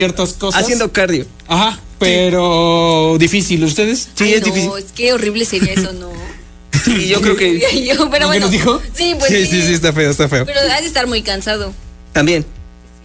ciertas cosas. Haciendo cardio. Ajá, pero difícil. ¿Ustedes? Sí, Ay, es no, difícil. es que horrible sería eso, ¿no? Sí, yo creo que Pero ¿Lo que bueno. nos dijo? Sí, pues sí, está feo, está feo. Pero has de estar muy cansado. También.